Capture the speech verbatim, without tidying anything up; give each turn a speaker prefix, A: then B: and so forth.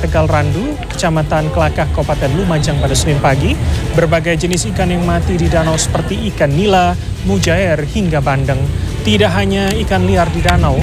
A: Tegal Randu, Kecamatan Kelakah, Kabupaten Lumajang pada Senin pagi. Berbagai jenis ikan yang mati di danau seperti ikan nila, mujair hingga bandeng. Tidak hanya ikan liar di danau,